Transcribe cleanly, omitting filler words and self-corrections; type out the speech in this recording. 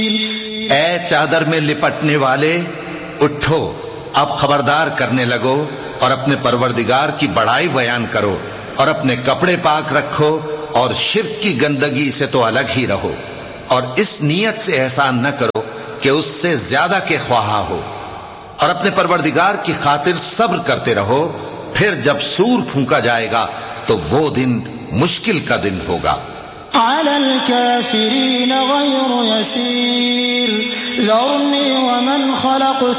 ऐ चादर में लिपटने वाले, उठो, अब खबरदार करने लगो और अपने परवरदिगार की बड़ाई बयान करो और अपने कपड़े पाक रखो और शिर्क की गंदगी से तो अलग ही रहो और इस नीयत से एहसान न करो कि उससे ज्यादा के ख्वाहा हो और अपने परवरदिगार की खातिर सब्र करते रहो। फिर जब सूर फूंका जाएगा तो वो दिन मुश्किल का दिन होगा। अलल काफिरीन गैर यसीर ज़रनी वमन खलक़तु